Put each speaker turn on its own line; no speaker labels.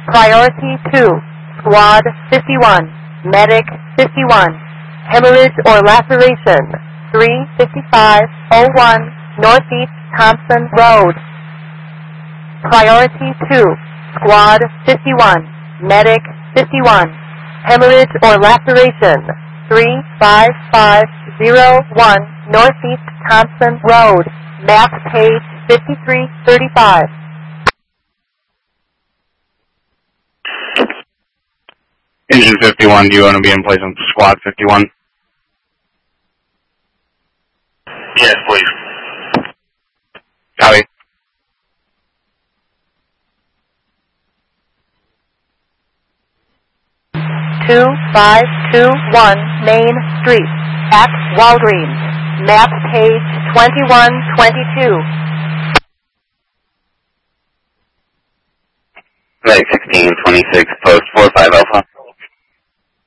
Priority 2, Squad 51, Medic 51, hemorrhage or laceration, 35501 Northeast Thompson Road. Priority 2, Squad 51, Medic 51, hemorrhage or laceration, 35501 Northeast Thompson Road, map page 5335.
Engine 51, do you want to be in place on Squad 51?
Yes, please.
Copy.
Two 521 Main Street at Walgreens, map page 2122.
Medic 1626, post 450.